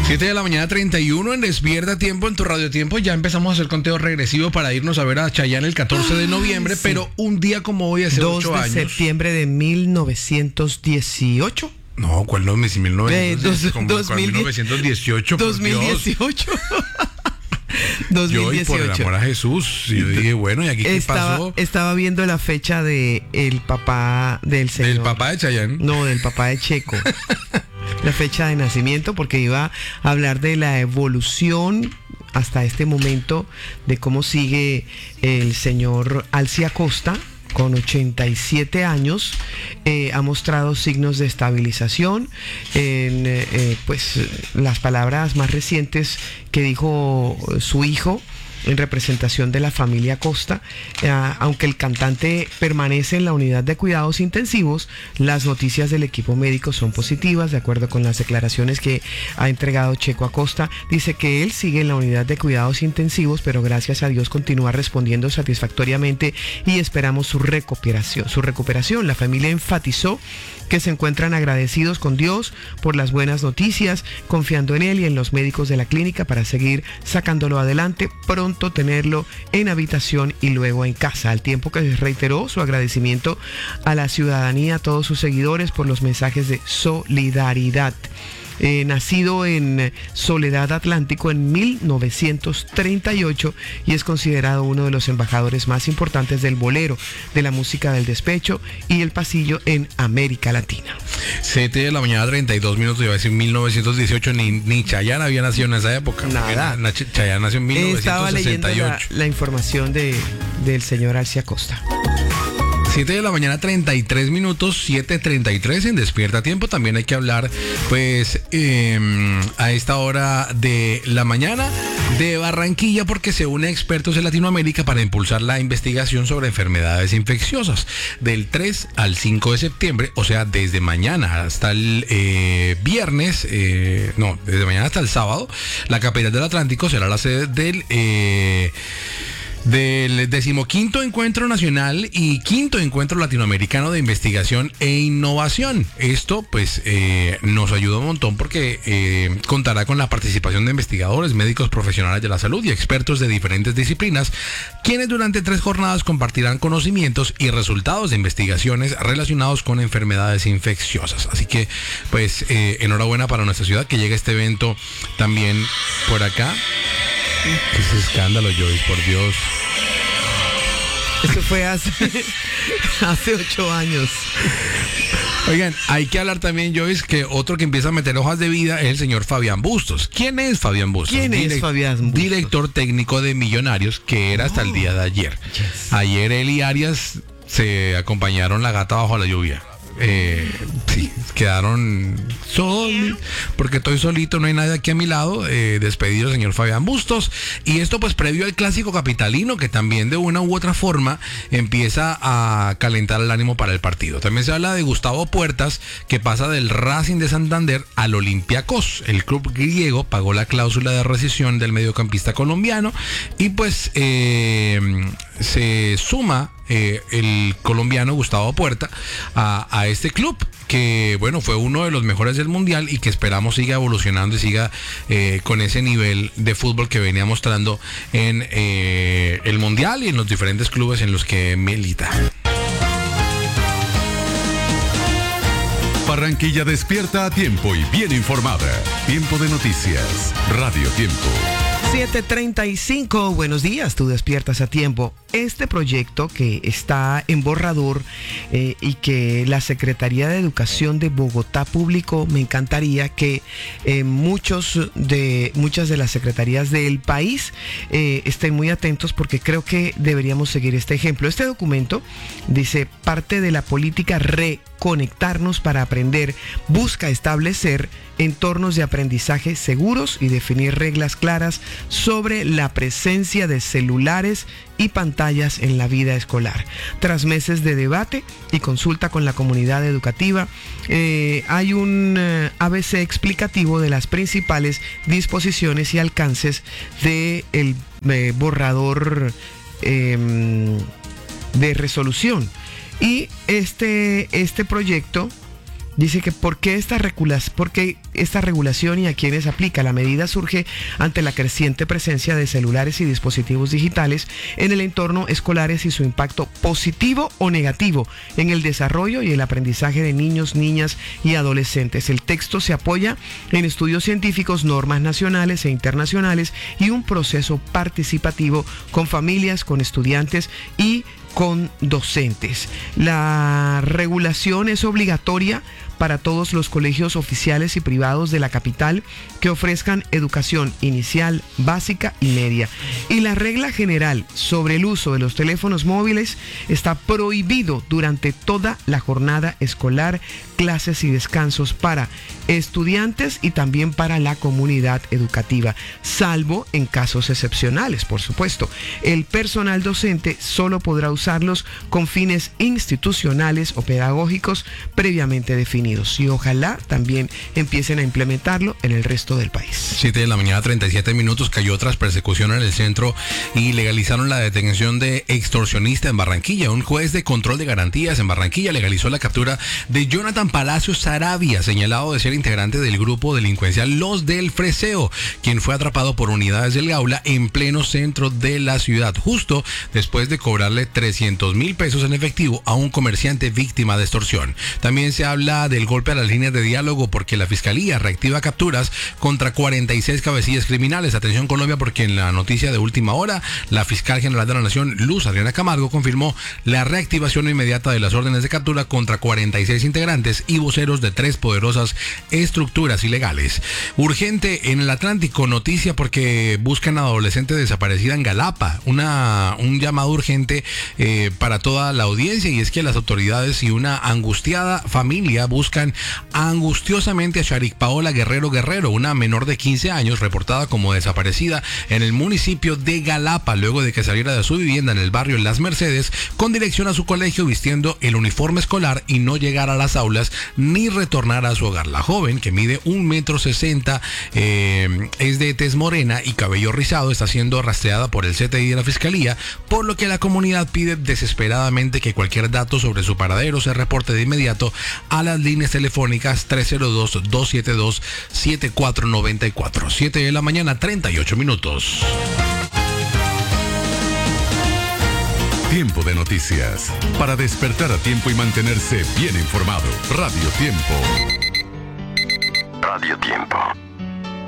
7 de la mañana 31 en Despierta Tiempo, en tu Radio Tiempo. Ya empezamos a hacer conteo regresivo para irnos a ver a Chayanne el 14 de noviembre, sí. Pero un día como hoy, hace 8 años. 2 de septiembre de 1918. No, ¿cuál no? 1918. 2018. 2018. 2018. Yo, y por el amor a Jesús, yo dije, bueno, ¿y aquí qué pasó? Estaba viendo la fecha de el papá del señor. ¿Del papá de Chayanne? No, del papá de Checo. La fecha de nacimiento, porque iba a hablar de la evolución hasta este momento de cómo sigue el señor Alci Acosta. Con 87 años, ha mostrado signos de estabilización en pues las palabras más recientes que dijo su hijo en representación de la familia Acosta. Aunque el cantante permanece en la unidad de cuidados intensivos, las noticias del equipo médico son positivas. De acuerdo con las declaraciones que ha entregado Checo Acosta, dice que él sigue en la unidad de cuidados intensivos, pero gracias a Dios continúa respondiendo satisfactoriamente y esperamos su recuperación. La familia enfatizó que se encuentran agradecidos con Dios por las buenas noticias, confiando en él y en los médicos de la clínica para seguir sacándolo adelante, pronto tenerlo en habitación y luego en casa, al tiempo que reiteró su agradecimiento a la ciudadanía, a todos sus seguidores por los mensajes de solidaridad. Nacido en Soledad Atlántico en 1938 y es considerado uno de los embajadores más importantes del bolero, de la música del despecho y el pasillo en América Latina. 7 de la mañana 32 minutos, iba a decir 1918, ni Chayanne había nacido en esa época. Nada. Chayanne nació en 1968. Estaba leyendo la información del señor Alci Acosta. 7 de la mañana 33 minutos, 7:33 en Despierta Tiempo. También hay que hablar, pues, a esta hora de la mañana de Barranquilla, porque se une a expertos de Latinoamérica para impulsar la investigación sobre enfermedades infecciosas. Del 3 al 5 de septiembre, o sea, desde mañana hasta el viernes, desde mañana hasta el sábado, la capital del Atlántico será la sede del 15º Encuentro Nacional y 5º Encuentro Latinoamericano de Investigación e Innovación. Esto pues nos ayuda un montón porque contará con la participación de investigadores, médicos profesionales de la salud y expertos de diferentes disciplinas, quienes durante 3 jornadas compartirán conocimientos y resultados de investigaciones relacionados con enfermedades infecciosas. Así que pues enhorabuena para nuestra ciudad que llegue este evento también por acá. ¿Qué es ese escándalo, Joyce? Por Dios. Eso fue hace 8 años. Oigan, hay que hablar también, Joyce, que otro que empieza a meter hojas de vida es el señor Fabián Bustos. ¿Quién es Fabián Bustos? Fabián Bustos? Director técnico de Millonarios, que era hasta el día de ayer. Yes. Ayer él y Arias se acompañaron la gata bajo la lluvia. Sí, quedaron solos porque estoy solito, no hay nadie aquí a mi lado. Despedido el señor Fabián Bustos. Y esto pues previo al clásico capitalino, que también de una u otra forma empieza a calentar el ánimo para el partido. También se habla de Gustavo Puertas, que pasa del Racing de Santander al Olympiacos. El club griego pagó la cláusula de rescisión del mediocampista colombiano y pues se suma el colombiano Gustavo Puerta a este club, que bueno, fue uno de los mejores del mundial y que esperamos siga evolucionando y siga con ese nivel de fútbol que venía mostrando en el mundial y en los diferentes clubes en los que milita. Barranquilla despierta a tiempo y bien informada. Tiempo de noticias. Radio Tiempo. 7:35, buenos días, tú despiertas a tiempo. Este proyecto que está en borrador y que la Secretaría de Educación de Bogotá publicó, me encantaría que muchas de las secretarías del país estén muy atentos, porque creo que deberíamos seguir este ejemplo. Este documento dice: parte de la política reconectarnos para aprender busca establecer entornos de aprendizaje seguros y definir reglas claras sobre la presencia de celulares y pantallas en la vida escolar. Tras meses de debate y consulta con la comunidad educativa, hay un ABC explicativo de las principales disposiciones y alcances del borrador de resolución. Y este proyecto dice que ¿por qué esta regulación? Porque esta regulación y a quienes aplica. La medida surge ante la creciente presencia de celulares y dispositivos digitales en el entorno escolares y su impacto positivo o negativo en el desarrollo y el aprendizaje de niños, niñas y adolescentes. El texto se apoya en estudios científicos, normas nacionales e internacionales y un proceso participativo con familias, con estudiantes y con docentes. La regulación es obligatoria para todos los colegios oficiales y privados de la capital que ofrezcan educación inicial, básica y media. Y la regla general sobre el uso de los teléfonos móviles está prohibido durante toda la jornada escolar, clases y descansos para estudiantes y también para la comunidad educativa, salvo en casos excepcionales, por supuesto. El personal docente solo podrá usarlos con fines institucionales o pedagógicos previamente definidos. Y ojalá también empiecen a implementarlo en el resto del país. 7 de la mañana, 37 minutos, cayó tras persecución en el centro y legalizaron la detención de extorsionista en Barranquilla. Un juez de control de garantías en Barranquilla legalizó la captura de Jonathan Palacios Sarabia, señalado de ser integrante del grupo delincuencial Los del Freseo, quien fue atrapado por unidades del Gaula en pleno centro de la ciudad, justo después de cobrarle 300.000 pesos en efectivo a un comerciante víctima de extorsión. También se habla del golpe a las líneas de diálogo porque la Fiscalía reactiva capturas contra 46 cabecillas criminales. Atención Colombia, porque en la noticia de última hora, la Fiscal General de la Nación, Luz Adriana Camargo, confirmó la reactivación inmediata de las órdenes de captura contra 46 integrantes y voceros de 3 poderosas estructuras ilegales. Urgente en el Atlántico, noticia porque buscan a adolescente desaparecida en Galapa. Un llamado urgente para toda la audiencia, y es que las autoridades y una angustiada familia buscan angustiosamente a Sharik Paola Guerrero, una menor de 15 años reportada como desaparecida en el municipio de Galapa, luego de que saliera de su vivienda en el barrio Las Mercedes con dirección a su colegio vistiendo el uniforme escolar y no llegar a las aulas ni retornar a su hogar. La joven, que mide 1,60 m, es de tez morena y cabello rizado, está siendo rastreada por el CTI de la Fiscalía, por lo que la comunidad pide desesperadamente que cualquier dato sobre su paradero se reporte de inmediato a las líneas telefónicas 302-272-7494. 7 de la mañana, 38 minutos. Tiempo de noticias. Para despertar a tiempo y mantenerse bien informado. Radio Tiempo. Radio Tiempo.